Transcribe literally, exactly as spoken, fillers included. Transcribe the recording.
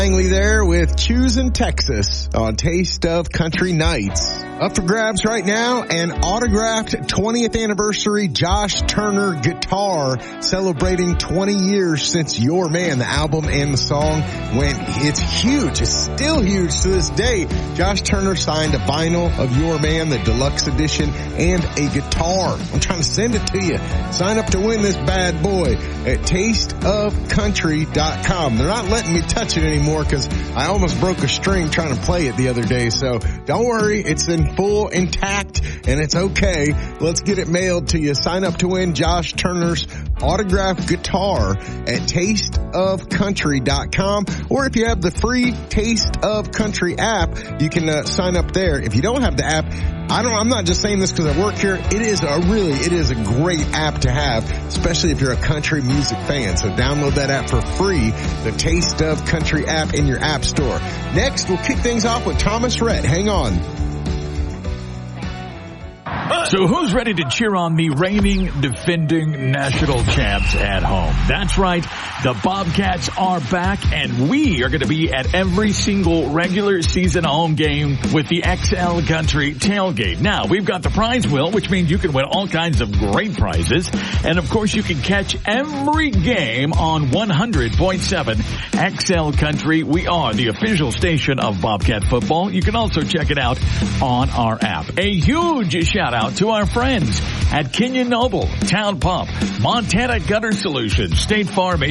Langley there with Choosing Texas on Taste of Country Nights. Up for grabs right now, an autographed twentieth anniversary Josh Turner guitar celebrating twenty years since Your Man, the album and the song went. It's huge. It's still huge to this day. Josh Turner signed a vinyl of Your Man, the deluxe edition, and a guitar. I'm trying to send it to you. Sign up to win this bad boy at taste of country dot com. They're not letting me touch it anymore because I almost broke a string trying to play it the other day. So don't worry. It's in full intact and it's okay. Let's get it mailed to you. Sign up to win Josh Turner's autographed guitar at taste of country dot com. Or if you have the free Taste of Country app, you can uh, sign up there. If you don't have the app, I don't, I'm not just saying this because I work here. It is a really, it is a great app to have, especially if you're a country music fan. So download that app for free, the Taste of Country app in your app store. Next, we'll kick things off with Thomas Rhett. Hang on. So who's ready to cheer on the reigning, defending national champs at home? That's right. The Bobcats are back, and we are going to be at every single regular season home game with the X L Country Tailgate. Now, we've got the prize wheel, which means you can win all kinds of great prizes. And, of course, you can catch every game on one hundred point seven X L Country. We are the official station of Bobcat football. You can also check it out on our app. A huge shout-out to our friends at Kenyon Noble, Town Pump, Montana Gutter Solutions, State Farm,